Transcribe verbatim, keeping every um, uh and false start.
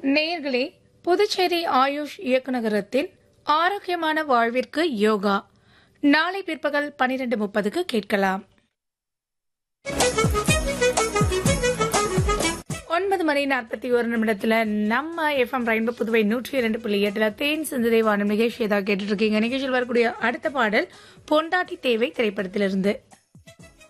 நேயர்களே, புதுச்சேரி ஆயுஷ் இயக்குநரகத்தின் ஆரோக்கியமான வாழ்விற்கு யோகா நாளை பிற்பகல் பனிரெண்டு முப்பதுக்கு கேட்கலாம். ஒன்பது மணி நாற்பத்தி ஒரு நிமிடத்துல நம்ம எஃப்எம் ரெயின்போ புதுவை நூற்றி இரண்டு புள்ளி எட்டுல தேன் சிந்துதை வானம் நிகழ்ச்சியை தான் கேட்டுட்டு இருக்கீங்க. நிகழ்ச்சியில் வரக்கூடிய அடுத்த பாடல் பொண்டாட்டி தேவை திரைப்படத்திலிருந்து.